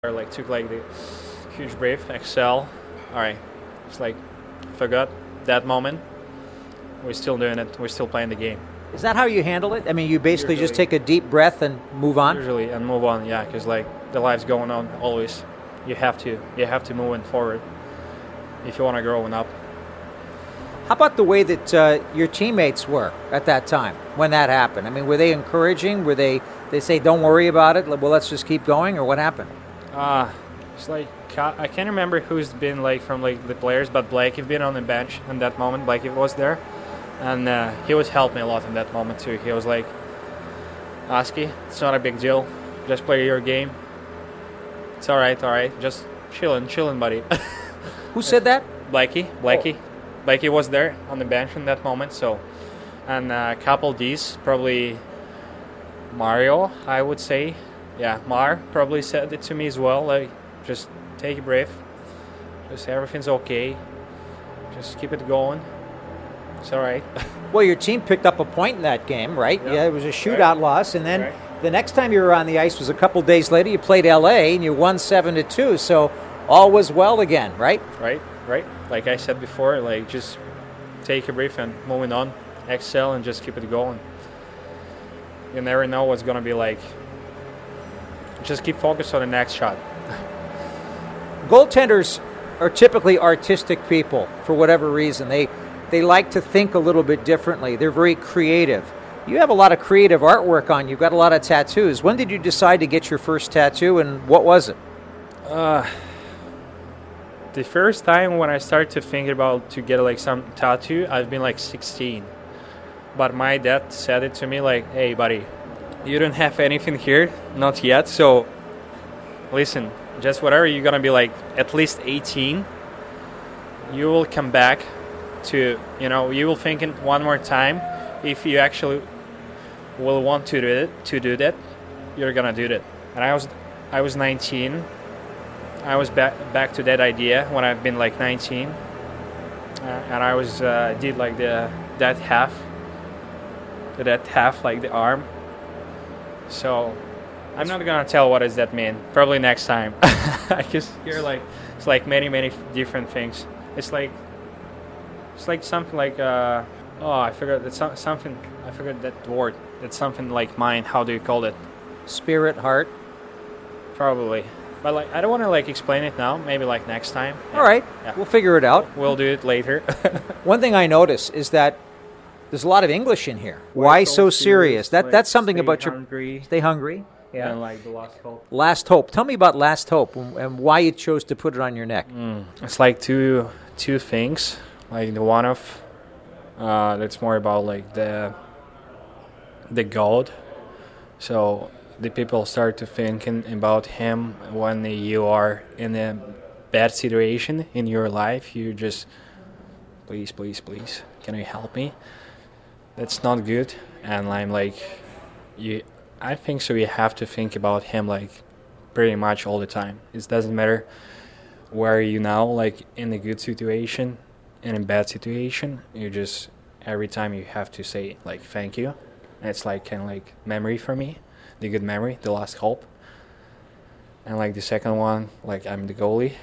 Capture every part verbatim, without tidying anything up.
Or like took like the huge breath, exhale. All right, it's like forgot that moment. We're still doing it. We're still playing the game. Is that how you handle it? I mean, you basically Usually. just take a deep breath and move on? Usually, and move on. Yeah, because like the life's going on always. You have to. You have to move forward if you want to grow up. How about the way that uh, your teammates were at that time when that happened? I mean, were they encouraging? Were they they say, "Don't worry about it. Well, let's just keep going," or what happened? Uh, it's like I can't remember who's been like from like the players, but Blake had been on the bench in that moment. Blake was there, and uh, he was helping me a lot in that moment too. He was like, "Oski, it's not a big deal. Just play your game. It's all right, all right. Just chilling, chilling, buddy." Who said that? Blakey, Blakey, oh. Blakey was there on the bench in that moment. So, and a couple D's, probably Mario, I would say. Yeah, Mar probably said it to me as well. Like, just take a breath. Just everything's okay. Just keep it going. It's all right. Well, your team picked up a point in that game, right? Yeah, yeah it was a shootout right. loss, and then right. the next time you were on the ice was a couple days later. You played L A and you won seven to two. So all was well again, right? Right, right. Like I said before, like just take a breath and moving on, excel, and just keep it going. You never know what's gonna be like. Just keep focused on the next shot. Goaltenders are typically artistic people for whatever reason. They they like to think a little bit differently. They're very creative. You have a lot of creative artwork on. You've got a lot of tattoos. When did you decide to get your first tattoo, and what was it? Uh, the first time when I started to think about to get like some tattoo, I've been like sixteen. But my dad said it to me like, "Hey, buddy, you don't have anything here, not yet, so listen, just whatever you're gonna be like at least eighteen, you will come back to, you know, you will think it one more time. If you actually will want to do it, to do that, you're gonna do that." And I was, I was nineteen. I was back back to that idea when I've been like nineteen, uh, and I was uh, did like the that half, that half like the arm. So I'm not gonna tell what does that mean. Probably next time. I just hear like it's like many many different things. It's like it's like something like uh, oh I forgot it's something I forgot that word. It's something like mind. How do you call it? Spirit, heart. Probably. But like I don't want to like explain it now. Maybe like next time. Yeah. All right, yeah. We'll figure it out. We'll do it later. One thing I notice is that there's a lot of English in here. Why, Why so serious? serious? That like that's something about hungry. your stay hungry. Yeah, and like the last hope. Last hope. Tell me about Last Hope and, and why you chose to put it on your neck. Mm. It's like two two things. Like the one of uh, that's more about like the the God. So the people start to thinking about him when you are in a bad situation in your life. You just please, please, please, can you help me? That's not good. And I'm like, you. I think so. You have to think about him like pretty much all the time. It doesn't matter where are you now, like in a good situation, in a bad situation. You just every time you have to say like thank you. And it's like kind of like memory for me, the good memory, the last hope. And like the second one, like I'm the goalie.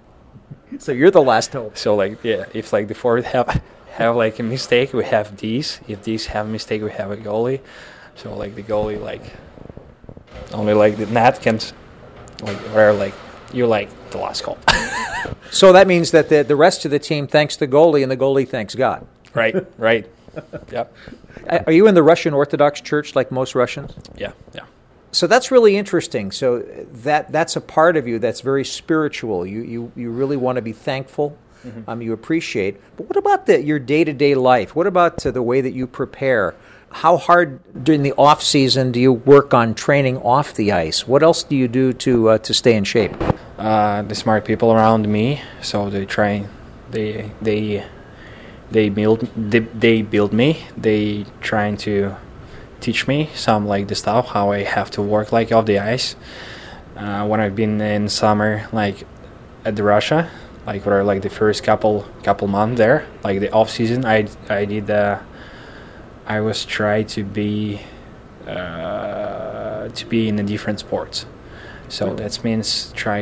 So you're the last hope. So like yeah, if like the forward have have like a mistake, we have these. If these have a mistake, we have a goalie. So like the goalie, like only like the net can, like where like you like the last goal. So that means that the the rest of the team thanks the goalie and the goalie thanks God. Right, right. Yep. Are you in the Russian Orthodox Church like most Russians? Yeah, yeah. So that's really interesting. So that that's a part of you that's very spiritual. You you, you really want to be thankful. Mm-hmm. Um, you appreciate. But what about the, your day-to-day life? What about uh, the way that you prepare? How hard during the off season do you work on training off the ice? What else do you do to uh, to stay in shape? Uh, the smart people around me, so they try, they they they build they, they build me. They trying to teach me some like the stuff how I have to work like off the ice. Uh, when I've been in summer like at the Russia, like for like the first couple couple months there, like the off season, I I did. Uh, I was trying to be uh, to be in a different sports. So that means try